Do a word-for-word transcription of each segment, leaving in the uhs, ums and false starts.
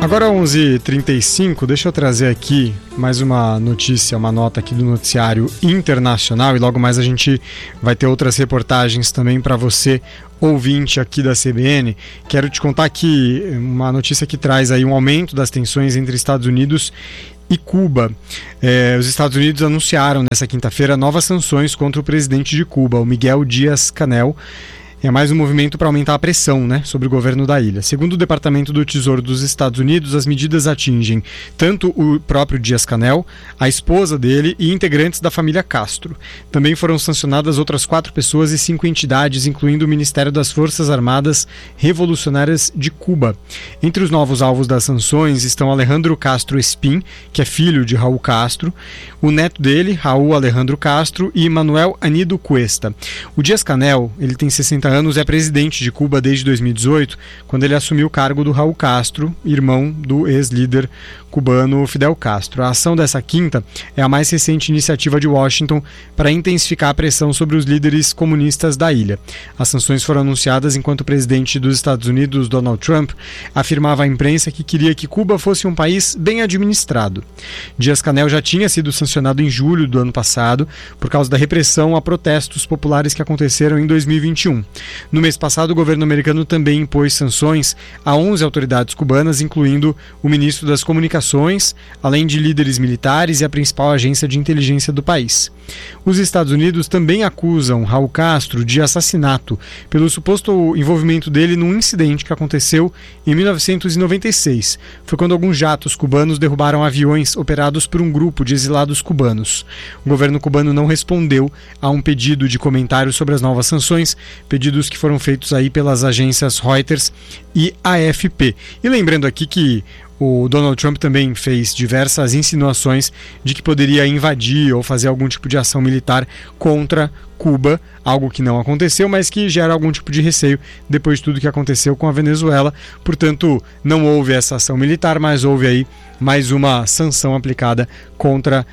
Agora onze e trinta e cinco, deixa eu trazer aqui mais uma notícia, uma nota aqui do noticiário internacional, e logo mais a gente vai ter outras reportagens também para você, ouvinte aqui da C B N. Quero te contar aqui uma notícia que traz aí um aumento das tensões entre Estados Unidos e Cuba. É, os Estados Unidos anunciaram nessa quinta-feira novas sanções contra o presidente de Cuba, o Miguel Díaz-Canel. É mais um movimento para aumentar a pressão, né, sobre o governo da ilha. Segundo o Departamento do Tesouro dos Estados Unidos, as medidas atingem tanto o próprio Díaz-Canel, a esposa dele e integrantes da família Castro. Também foram sancionadas outras quatro pessoas e cinco entidades, incluindo o Ministério das Forças Armadas Revolucionárias de Cuba. Entre os novos alvos das sanções estão Alejandro Castro Espín, que é filho de Raul Castro, o neto dele, Raul Alejandro Castro, e Manuel Anido Cuesta. O Díaz-Canel, ele tem sessenta anos, é presidente de Cuba desde dois mil e dezoito, quando ele assumiu o cargo do Raul Castro, irmão do ex-líder cubano Fidel Castro. A ação dessa quinta é a mais recente iniciativa de Washington para intensificar a pressão sobre os líderes comunistas da ilha. As sanções foram anunciadas enquanto o presidente dos Estados Unidos, Donald Trump, afirmava à imprensa que queria que Cuba fosse um país bem administrado. Díaz-Canel já tinha sido sancionado em julho do ano passado por causa da repressão a protestos populares que aconteceram em dois mil e vinte e um. No mês passado, o governo americano também impôs sanções a onze autoridades cubanas, incluindo o ministro das Comunicações, além de líderes militares e a principal agência de inteligência do país. Os Estados Unidos também acusam Raul Castro de assassinato pelo suposto envolvimento dele num incidente que aconteceu em mil novecentos e noventa e seis. Foi quando alguns jatos cubanos derrubaram aviões operados por um grupo de exilados cubanos. O governo cubano não respondeu a um pedido de comentário sobre as novas sanções, pedidos que foram feitos aí pelas agências Reuters e A F P. E lembrando aqui que o Donald Trump também fez diversas insinuações de que poderia invadir ou fazer algum tipo de ação militar contra Cuba, algo que não aconteceu, mas que gera algum tipo de receio depois de tudo que aconteceu com a Venezuela. Portanto, não houve essa ação militar, mas houve aí mais uma sanção aplicada contra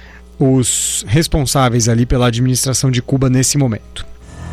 os responsáveis ali pela administração de Cuba nesse momento.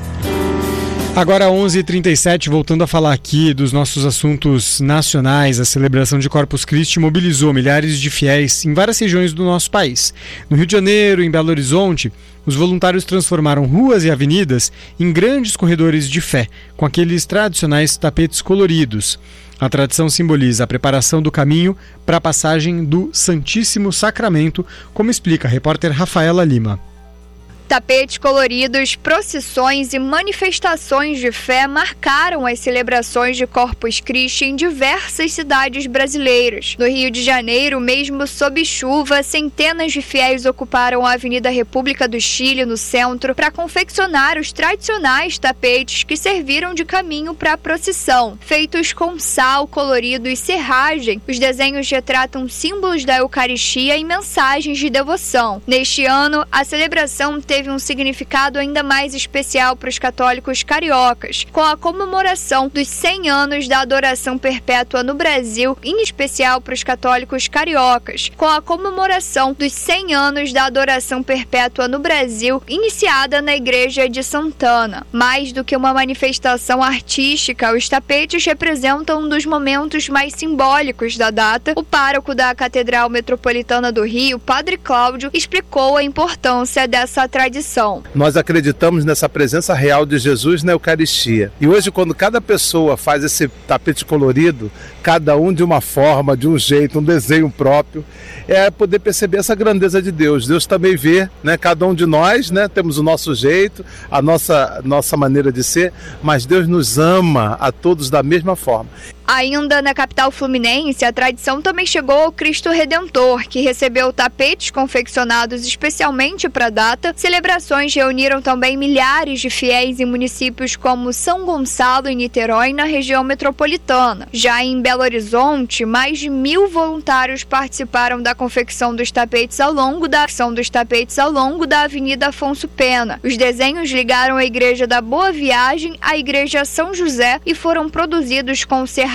Agora onze e trinta e sete, voltando a falar aqui dos nossos assuntos nacionais, a celebração de Corpus Christi mobilizou milhares de fiéis em várias regiões do nosso país. No Rio de Janeiro, em Belo Horizonte, os voluntários transformaram ruas e avenidas em grandes corredores de fé, com aqueles tradicionais tapetes coloridos. A tradição simboliza a preparação do caminho para a passagem do Santíssimo Sacramento, como explica a repórter Rafaela Lima. Tapetes coloridos, procissões e manifestações de fé marcaram as celebrações de Corpus Christi em diversas cidades brasileiras. No Rio de Janeiro, mesmo sob chuva, centenas de fiéis ocuparam a Avenida República do Chile, no centro, para confeccionar os tradicionais tapetes que serviram de caminho para a procissão. Feitos com sal, colorido e serragem, os desenhos retratam símbolos da Eucaristia e mensagens de devoção. Neste ano, a celebração teve teve um significado ainda mais especial para os católicos cariocas, com a comemoração dos cem anos da adoração perpétua no Brasil, em especial para os católicos cariocas, com a comemoração dos cem anos da adoração perpétua no Brasil, iniciada na Igreja de Santana. Mais do que uma manifestação artística, os tapetes representam um dos momentos mais simbólicos da data. O pároco da Catedral Metropolitana do Rio, Padre Cláudio, explicou a importância dessa tradição. Nós acreditamos nessa presença real de Jesus na Eucaristia. E hoje, quando cada pessoa faz esse tapete colorido, cada um de uma forma, de um jeito, um desenho próprio, é poder perceber essa grandeza de Deus. Deus também vê, né, cada um de nós, né, temos o nosso jeito, a nossa, nossa maneira de ser, mas Deus nos ama a todos da mesma forma. Ainda na capital fluminense, a tradição também chegou ao Cristo Redentor, que recebeu tapetes confeccionados especialmente para a data. Celebrações reuniram também milhares de fiéis em municípios como São Gonçalo e Niterói, na região metropolitana. Já em Belo Horizonte, mais de mil voluntários participaram da confecção dos tapetes ao longo da ação dos tapetes ao longo da Avenida Afonso Pena. Os desenhos ligaram a Igreja da Boa Viagem à Igreja São José e foram produzidos com serragem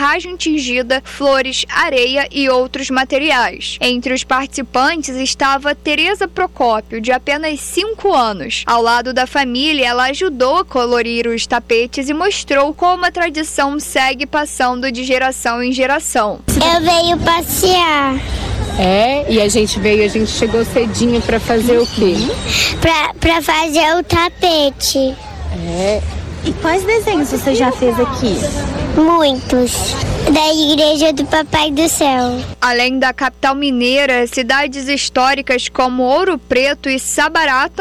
serragem tingida, flores, areia e outros materiais. Entre os participantes estava Tereza Procópio, de apenas cinco anos. Ao lado da família, ela ajudou a colorir os tapetes e mostrou como a tradição segue passando de geração em geração. Eu venho passear. É, e a gente veio, a gente chegou cedinho para fazer o quê? Pra, pra fazer o tapete. É. E quais desenhos você já fez aqui? Muitos. Da Igreja do Papai do Céu. Além da capital mineira, cidades históricas como Ouro Preto e Sabará